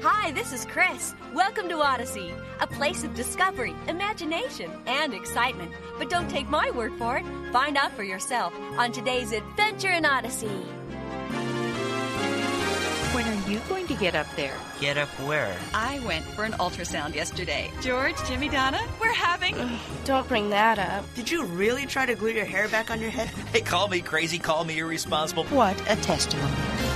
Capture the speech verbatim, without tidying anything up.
Hi, this is Chris. Welcome to Odyssey, a place of discovery, imagination, and excitement. But don't take my word for it. Find out for yourself on today's Adventure in Odyssey. When are you going to get up there? Get up where? I went for an ultrasound yesterday. George, Jimmy, Donna, we're having... Ugh, don't bring that up. Did you really try to glue your hair back on your head? Hey, call me crazy, call me irresponsible. What a testimony.